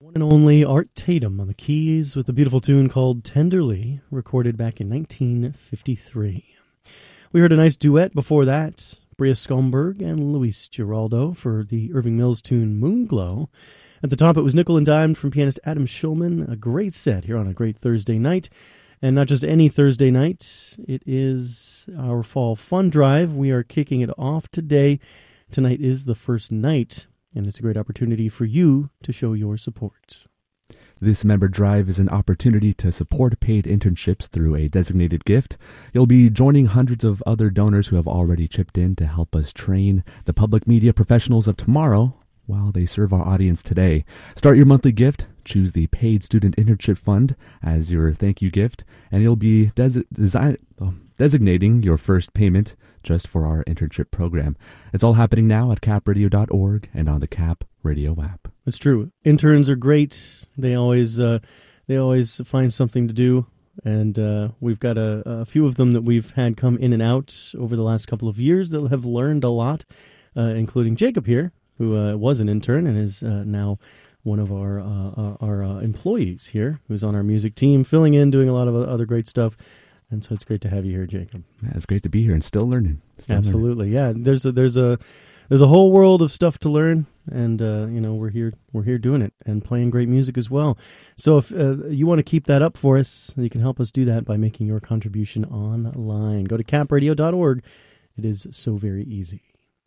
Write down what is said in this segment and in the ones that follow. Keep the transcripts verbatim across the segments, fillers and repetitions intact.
And only Art Tatum on the keys with a beautiful tune called Tenderly, recorded back in nineteen fifty-three. We heard a nice duet before that, Bria Skomberg and Luis Giraldo for the Irving Mills tune Moonglow. At the top, it was Nickel and Dimed from pianist Adam Shulman. A great set here on a great Thursday night. And not just any Thursday night, it is our Fall Fun Drive. We are kicking it off today. Tonight is the first night, and it's a great opportunity for you to show your support. This member drive is an opportunity to support paid internships through a designated gift. You'll be joining hundreds of other donors who have already chipped in to help us train the public media professionals of tomorrow while they serve our audience today. Start your monthly gift. Choose the Paid Student Internship Fund as your thank you gift, and you'll be des- design- oh, designating your first payment just for our internship program. It's all happening now at cap radio dot org and on the Cap Radio app. It's true. Interns are great. They always uh, they always find something to do, and uh, we've got a, a few of them that we've had come in and out over the last couple of years that have learned a lot, uh, including Jacob here, who uh, was an intern and is uh, now one of our uh, our uh, employees here, who's on our music team, filling in, doing a lot of other great stuff. And so it's great to have you here, Jacob. Yeah, it's great to be here and still learning. Still Absolutely, learning. yeah. There's a there's a there's a whole world of stuff to learn, and uh, you know we're here we're here doing it and playing great music as well. So if uh, you want to keep that up for us, you can help us do that by making your contribution online. Go to cap radio dot org. It is so very easy.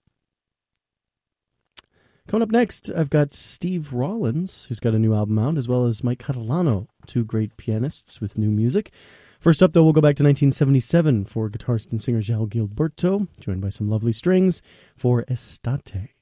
Coming up next, I've got Steve Rollins, who's got a new album out, as well as Mike Catalano, two great pianists with new music. First up, though, we'll go back to nineteen seventy-seven for guitarist and singer João Gilberto, joined by some lovely strings for Estate.